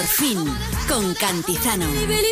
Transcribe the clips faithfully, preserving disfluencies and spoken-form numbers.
Por fin, con Cantizano.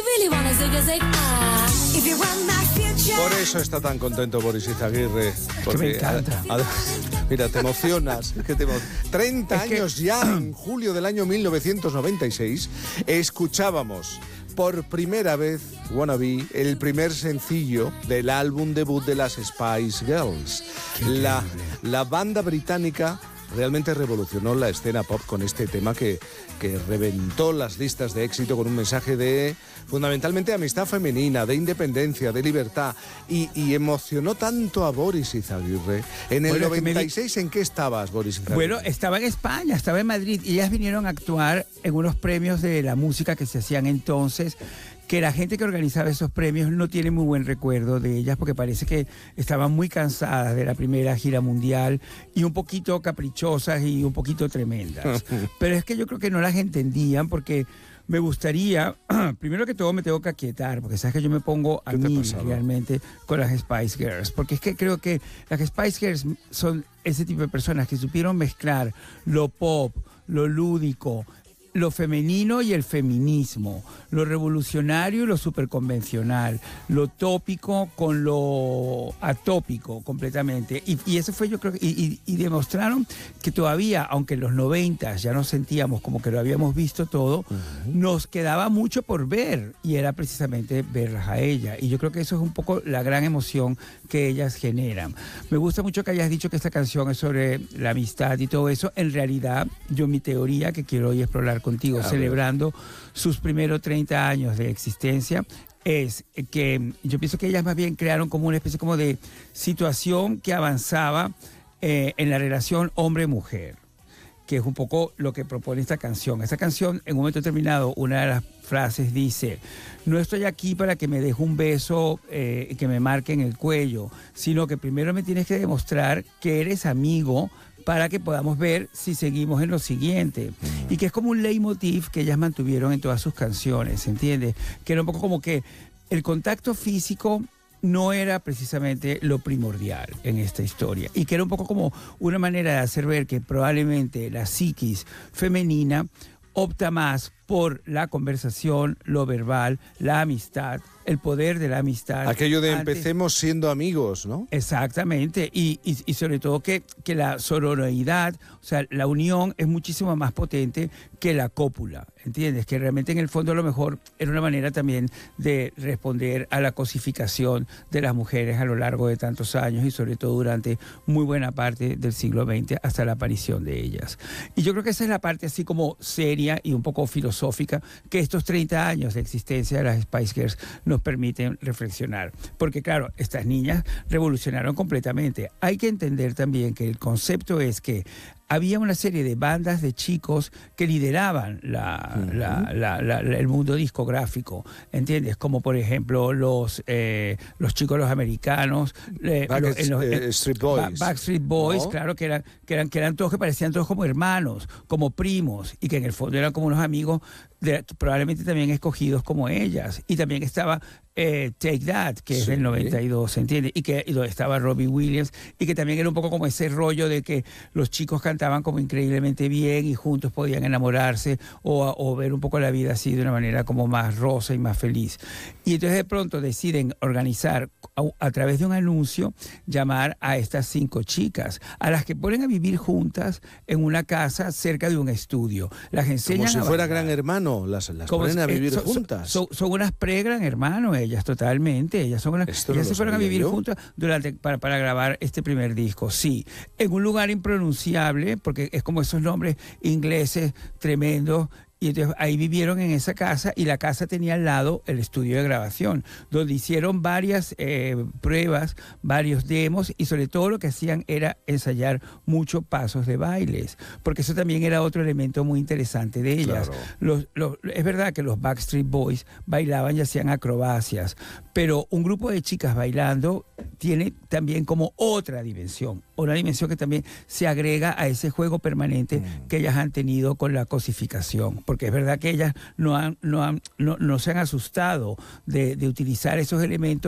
Por eso está tan contento Boris Izaguirre. Porque, me encanta. A, a, mira, te emocionas. Es que te emo... treinta es años que... ya, en julio del año mil novecientos noventa y seis, escuchábamos por primera vez Wannabe, el primer sencillo del álbum debut de las Spice Girls. La, la banda británica realmente revolucionó la escena pop con este tema que, que reventó las listas de éxito con un mensaje de, fundamentalmente, amistad femenina, de independencia, de libertad, y, y emocionó tanto a Boris Izaguirre. En el bueno, noventa y seis, ¿en qué estabas, Boris Izaguirre? Bueno, estaba en España, estaba en Madrid, y ellas vinieron a actuar en unos premios de la música que se hacían entonces, que la gente que organizaba esos premios no tiene muy buen recuerdo de ellas porque parece que estaban muy cansadas de la primera gira mundial y un poquito caprichosas y un poquito tremendas. Pero es que yo creo que no las entendían porque me gustaría, primero que todo me tengo que aquietar, porque sabes que yo me pongo a mí realmente con las Spice Girls, porque es que creo que las Spice Girls son ese tipo de personas que supieron mezclar lo pop, lo lúdico, lo femenino y el feminismo, lo revolucionario y lo superconvencional, lo tópico con lo atópico completamente. Y, y eso fue, yo creo, y, y, y demostraron que todavía, aunque en los noventas ya nos sentíamos como que lo habíamos visto todo, uh-huh. nos quedaba mucho por ver y era precisamente verlas a ella. Y yo creo que eso es un poco la gran emoción que ellas generan. Me gusta mucho que hayas dicho que esta canción es sobre la amistad y todo eso. En realidad, yo mi teoría que quiero hoy explorar contigo, celebrando sus primeros treinta años de existencia, es que yo pienso que ellas más bien crearon como una especie como de situación que avanzaba eh, en la relación hombre-mujer, que es un poco lo que propone esta canción. Esta canción, en un momento determinado, una de las frases dice: no estoy aquí para que me deje un beso eh, que me marque en el cuello, sino que primero me tienes que demostrar que eres amigo para que podamos ver si seguimos en lo siguiente. Y que es como un leitmotiv que ellas mantuvieron en todas sus canciones, ¿entiendes? Que era un poco como que el contacto físico no era precisamente lo primordial en esta historia. Y que era un poco como una manera de hacer ver que probablemente la psiquis femenina opta más por la conversación, lo verbal, la amistad, el poder de la amistad. Aquello de antes... empecemos siendo amigos, ¿no? Exactamente, y, y, y sobre todo que, que la sororidad, o sea, la unión es muchísimo más potente que la cópula, ¿entiendes? Que realmente en el fondo a lo mejor era una manera también de responder a la cosificación de las mujeres a lo largo de tantos años y sobre todo durante muy buena parte del siglo veinte hasta la aparición de ellas. Y yo creo que esa es la parte así como seria y un poco filosófica que estos treinta años de existencia de las Spice Girls nos permiten reflexionar. Porque claro, estas niñas revolucionaron completamente. Hay que entender también que el concepto es que había una serie de bandas de chicos que lideraban la, uh-huh. la, la, la, la, el mundo discográfico, ¿entiendes? Como por ejemplo los, eh, los chicos los americanos, eh, Back, los, en los, eh, en, Street Boys. Backstreet Boys, ¿no? Claro, que eran, que, eran, que eran todos que parecían todos como hermanos, como primos, y que en el fondo eran como unos amigos de, probablemente también escogidos como ellas. Y también estaba eh, Take That, que sí. es del noventa y dos, ¿entiendes? Y que y donde estaba Robbie Williams, y que también era un poco como ese rollo de que los chicos cantaban Estaban como increíblemente bien y juntos podían enamorarse o, o ver un poco la vida así de una manera como más rosa y más feliz. Y entonces de pronto deciden organizar a, a través de un anuncio, llamar a estas cinco chicas, a las que ponen a vivir juntas en una casa cerca de un estudio. Las enseñan como si a fuera bailar. Gran Hermano, las, las como ponen si, a vivir son, juntas. Son, son unas pre-Gran Hermano ellas, totalmente. Ellas, son unas, Esto ellas no se fueron a vivir yo. juntas durante, para, para grabar este primer disco, sí. En un lugar impronunciable, porque es como esos nombres ingleses tremendos. Y entonces ahí vivieron en esa casa y la casa tenía al lado el estudio de grabación, donde hicieron varias eh, pruebas, varios demos y sobre todo lo que hacían era ensayar muchos pasos de bailes, porque eso también era otro elemento muy interesante de ellas. Claro. Los, los, es verdad que los Backstreet Boys bailaban y hacían acrobacias, pero un grupo de chicas bailando tiene también como otra dimensión, una dimensión que también se agrega a ese juego permanente mm. que ellas han tenido con la cosificación. Porque es verdad que ellas no, han, no, han, no, no se han asustado de, de utilizar esos elementos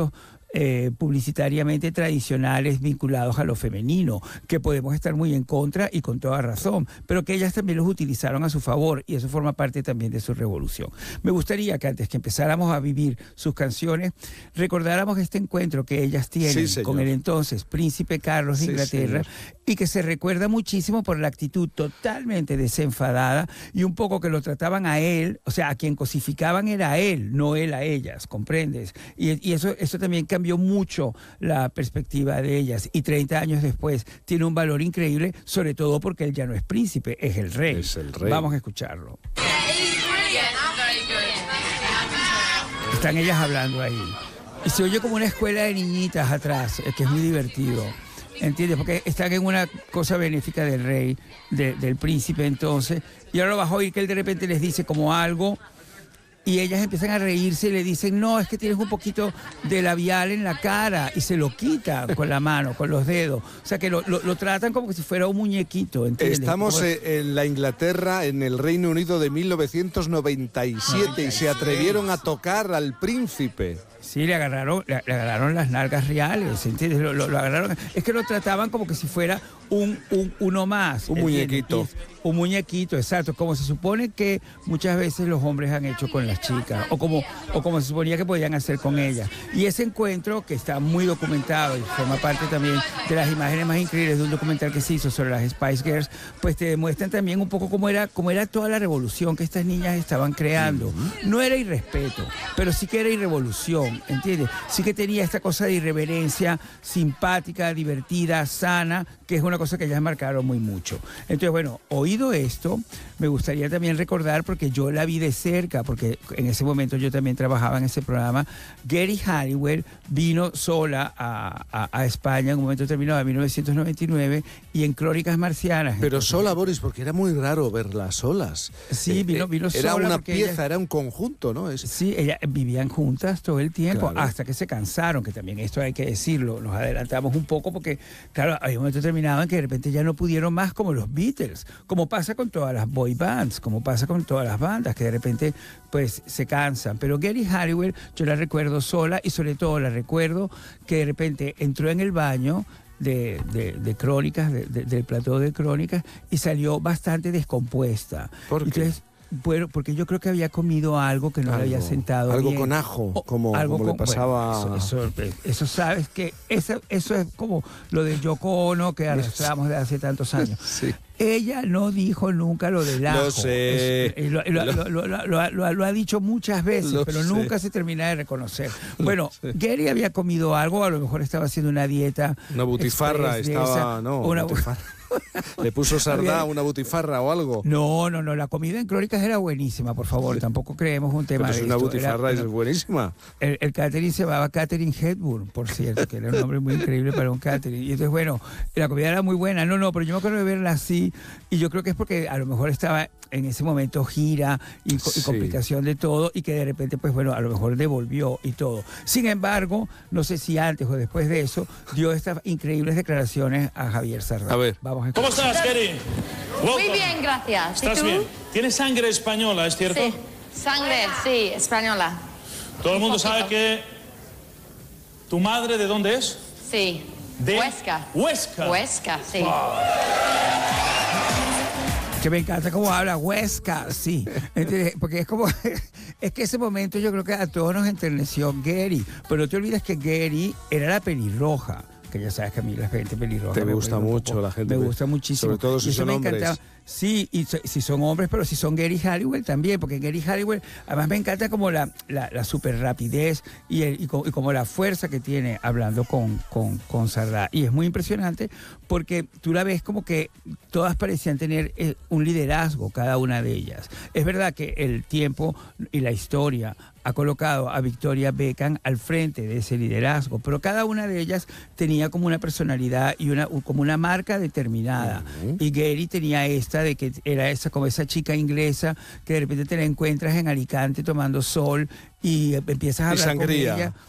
eh, publicitariamente tradicionales vinculados a lo femenino, que podemos estar muy en contra y con toda razón, pero que ellas también los utilizaron a su favor y eso forma parte también de su revolución. Me gustaría que antes que empezáramos a vivir sus canciones, recordáramos este encuentro que ellas tienen Sí, con el entonces príncipe Carlos de Sí, Inglaterra, señor. y que se recuerda muchísimo por la actitud totalmente desenfadada y un poco que lo trataban a él, o sea, a quien cosificaban era a él, no él a ellas, ¿comprendes? Y, y eso, eso también cambió mucho la perspectiva de ellas y treinta años después tiene un valor increíble, sobre todo porque él ya no es príncipe, es el rey. Es el rey. Vamos a escucharlo. Están ellas hablando ahí. Y se oye como una escuela de niñitas atrás, eh, que es muy divertido. ¿Entiendes? Porque están en una cosa benéfica del rey, de, del príncipe entonces, y ahora lo vas a oír que él de repente les dice como algo, y ellas empiezan a reírse y le dicen, no, es que tienes un poquito de labial en la cara, y se lo quitan con la mano, con los dedos. O sea que lo, lo, lo tratan como si fuera un muñequito, ¿entiendes? Estamos Como... eh, en la Inglaterra, en el Reino Unido de mil novecientos noventa y siete, y se atrevieron a tocar al príncipe. Sí, le agarraron, le, le agarraron las nalgas reales, ¿entiendes? Lo, lo, lo agarraron, es que lo trataban como que si fuera un, un uno más. Un ¿entiendes? muñequito. Y, un muñequito, exacto, como se supone que muchas veces los hombres han hecho con las chicas, o como, o como se suponía que podían hacer con ellas. Y ese encuentro, que está muy documentado y forma parte también de las imágenes más increíbles de un documental que se hizo sobre las Spice Girls, pues te demuestran también un poco cómo era, cómo era toda la revolución que estas niñas estaban creando. No era irrespeto, pero sí que era irrevolución, ¿entiendes? Sí que tenía esta cosa de irreverencia simpática, divertida, sana, que es una cosa que ellas marcaron muy mucho. Entonces, bueno, oído esto, me gustaría también recordar, porque yo la vi de cerca, porque en ese momento yo también trabajaba en ese programa, Geri Halliwell vino sola a, a, a España en un momento determinado, en mil novecientos noventa y nueve, y en Crónicas Marcianas. Pero entonces, sola, Boris, porque era muy raro verlas solas. Sí, vino, vino eh, Era sola una porque pieza, ella- era un conjunto, ¿no? Es... Sí, ellas vivían juntas todo el tiempo, Claro. hasta que se cansaron, que también esto hay que decirlo, nos adelantamos un poco porque, claro, hay un momento determinado en que de repente ya no pudieron más, como los Beatles, como pasa con todas las boy bands, como pasa con todas las bandas, que de repente pues se cansan. Pero Geri Halliwell yo la recuerdo sola, y sobre todo la recuerdo que de repente entró en el baño de, de, de Crónicas, de, de, del plató de Crónicas, y salió bastante descompuesta. ¿Por qué? Entonces, bueno, porque yo creo que había comido algo que no le había Algo- sentado algo bien. con ajo, O como- algo como le pasaba- bueno, eso, eso, eso sabes que eso, eso es como lo de Yoko Ono que arrastramos de hace tantos años. Sí. Ella no dijo nunca lo del ajo. Lo sé. Es- eh, lo, lo- Lo- lo- lo- lo- lo- lo ha dicho muchas veces, Lo pero sé. nunca se termina de reconocer. Bueno, sé. Geri había comido algo, a lo mejor estaba haciendo una dieta. Una butifarra, express de estaba... esa, no, una- butifarra. Le puso Sardá Había- una butifarra o algo. No, no, no, la comida en Crónicas era buenísima, por favor, tampoco creemos un tema Pero de es una esto. butifarra, Era- es buenísima. El, el catering se llamaba Catherine Hepburn, por cierto, que era un nombre muy increíble para un catering. Y entonces, bueno, la comida era muy buena. No, no, pero yo me acuerdo de verla así, y yo creo que es porque a lo mejor estaba en ese momento gira y, co- y Sí. complicación de todo, y que de repente, pues bueno, a lo mejor devolvió y todo. Sin embargo, no sé si antes o después de eso, dio estas increíbles declaraciones a Javier Sardá. A ver. Vamos a ¿Cómo escuchar. estás, Geri? Muy bien, gracias. ¿Y ¿Estás tú? bien? Tienes sangre española, ¿es cierto? Sí. Sangre, sí, española. Todo el mundo Un sabe poquito. que... ¿Tu madre de dónde es? Sí. De Huesca. Huesca. Huesca, sí. Que me encanta cómo habla Huesca, sí. ¿Entiendes? Porque es como, es que ese momento yo creo que a todos nos enterneció Geri, pero no te olvides que Geri era la pelirroja, que ya sabes que a mí la gente pelirroja Te me gusta vuelve un mucho poco- la gente me pe- gusta muchísimo. sobre todo si Y eso son me hombres. encantaba. Sí, y so- si son hombres, pero si son Geri Halliwell también, porque Geri Halliwell, además me encanta como la, la, la super rapidez y, el- y, co- y como la fuerza que tiene hablando con, con, con Sardá. Y es muy impresionante porque tú la ves como que todas parecían tener eh, un liderazgo, cada una de ellas. Es verdad que el tiempo y la historia ha colocado a Victoria Beckham al frente de ese liderazgo, pero cada una de ellas tenía como una personalidad y una como una marca determinada. Y Geri tenía esta de que era esa como esa chica inglesa que de repente te la encuentras en Alicante tomando sol y empiezas a Y hablar con sangría. ella.